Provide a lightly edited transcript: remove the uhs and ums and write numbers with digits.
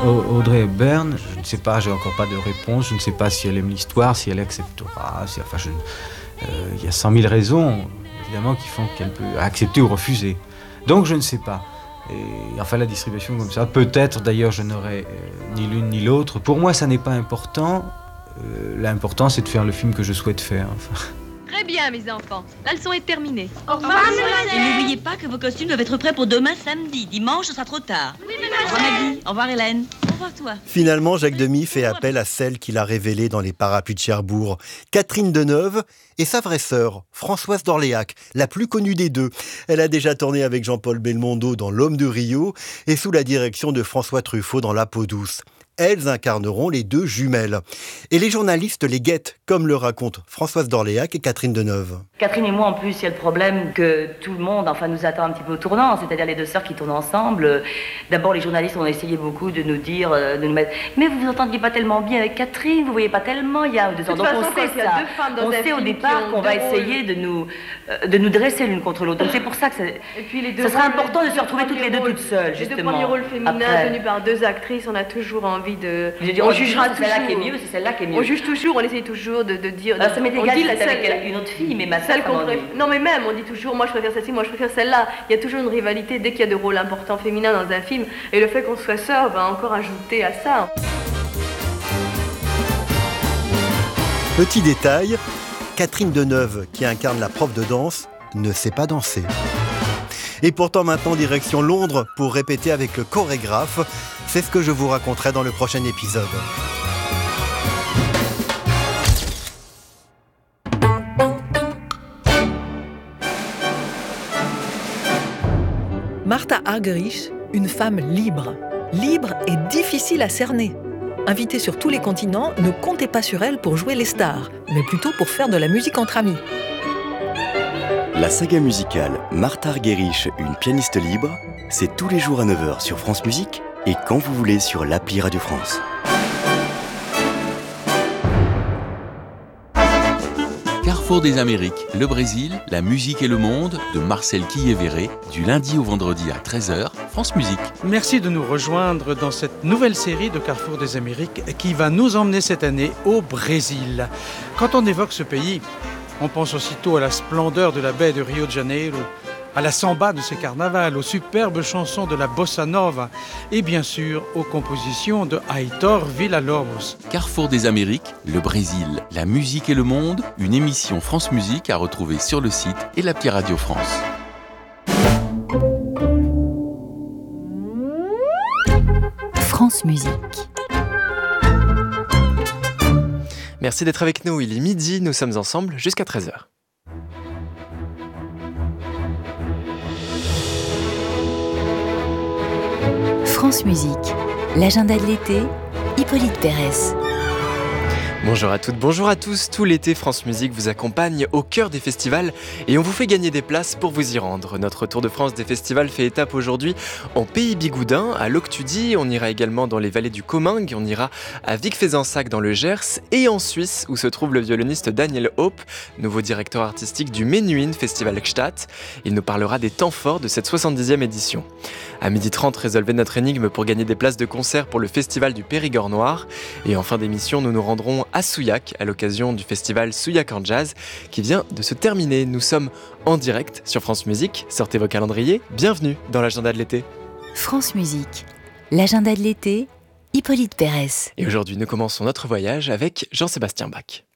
Audrey Hepburn, je ne sais pas, j'ai encore pas de réponse, je ne sais pas si elle aime l'histoire, si elle acceptera, il y a 100 000 raisons, évidemment, qui font qu'elle peut accepter ou refuser. Donc je ne sais pas. Et enfin, la distribution comme ça, peut-être d'ailleurs je n'aurai ni l'une ni l'autre. Pour moi, ça n'est pas important. L'important, c'est de faire le film que je souhaite faire. Enfin. Très bien, mes enfants. La leçon est terminée. Au revoir, et n'oubliez pas que vos costumes doivent être prêts pour demain samedi. Dimanche, ce sera trop tard. Oui, au revoir, Maggie. Au revoir, Hélène. Au revoir, toi. Finalement, Jacques Demy fait appel à celle qu'il a révélée dans les parapluies de Cherbourg, Catherine Deneuve, et sa vraie sœur, Françoise d'Orléac, la plus connue des deux. Elle a déjà tourné avec Jean-Paul Belmondo dans L'Homme de Rio et sous la direction de François Truffaut dans La peau douce. Elles incarneront les deux jumelles. Et les journalistes les guettent, comme le racontent Françoise d'Orléac et Catherine Deneuve. Catherine et moi, en plus, il y a le problème que tout le monde nous attend un petit peu au tournant, c'est-à-dire les deux sœurs qui tournent ensemble. D'abord, les journalistes ont essayé beaucoup de nous dire, de nous mettre « Mais vous vous entendiez pas tellement bien avec Catherine, vous voyez pas tellement, il y a 2 ans. » Donc on sait ça. On sait au départ qu'on va essayer de nous dresser l'une contre l'autre. Donc c'est pour ça que ça sera important de se retrouver toutes les deux toutes seules, justement. Les 2 premiers rôles féminins tenus par 2 actrices, on a toujours envie de... On jugera c'est celle-là qui est mieux, c'est celle-là qui est mieux. On juge toujours, on essaye toujours de dire... Alors ça m'est égal, c'est avec une autre fille, mais ma sœur, non mais même, on dit toujours, moi je préfère celle-ci, moi je préfère celle-là. Il y a toujours une rivalité dès qu'il y a de rôles importants féminins dans un film. Et le fait qu'on soit sœurs va encore ajouter à ça. Petit détail, Catherine Deneuve, qui incarne la prof de danse, ne sait pas danser. Et pourtant maintenant direction Londres pour répéter avec le chorégraphe. C'est ce que je vous raconterai dans le prochain épisode. Martha Argerich, une femme libre. Libre et difficile à cerner. Invitée sur tous les continents, ne comptez pas sur elle pour jouer les stars, mais plutôt pour faire de la musique entre amis. La saga musicale Martha Argerich, une pianiste libre, c'est tous les jours à 9h sur France Musique et quand vous voulez sur l'appli Radio France. Carrefour des Amériques, le Brésil, la musique et le monde, de Marcel Quillet-Verret, du lundi au vendredi à 13h, France Musique. Merci de nous rejoindre dans cette nouvelle série de Carrefour des Amériques qui va nous emmener cette année au Brésil. Quand on évoque ce pays, on pense aussitôt à la splendeur de la baie de Rio de Janeiro, à la samba de ses carnavals, aux superbes chansons de la bossa nova et bien sûr aux compositions de Aitor Villa-Lobos. Carrefour des Amériques, le Brésil, la musique et le monde, une émission France Musique à retrouver sur le site et l'appli Radio France. France Musique. Merci d'être avec nous, il est midi, nous sommes ensemble jusqu'à 13h. France Musique, l'agenda de l'été, Hippolyte Pérez. Bonjour à toutes, bonjour à tous. Tout l'été, France Musique vous accompagne au cœur des festivals et on vous fait gagner des places pour vous y rendre. Notre tour de France des festivals fait étape aujourd'hui en Pays Bigoudin, à Loctudie. On ira également dans les vallées du Comminges, on ira à Vic-Fezensac dans le Gers et en Suisse où se trouve le violoniste Daniel Hope, nouveau directeur artistique du Menuhin Festival Gstaad. Il nous parlera des temps forts de cette 70e édition. À 12h30, résolvez notre énigme pour gagner des places de concert pour le festival du Périgord Noir. Et en fin d'émission, nous nous rendrons à Souillac à l'occasion du festival Souillac en Jazz qui vient de se terminer. Nous sommes en direct sur France Musique. Sortez vos calendriers. Bienvenue dans l'agenda de l'été. France Musique, l'agenda de l'été, Hippolyte Pérez. Et aujourd'hui, nous commençons notre voyage avec Jean-Sébastien Bach.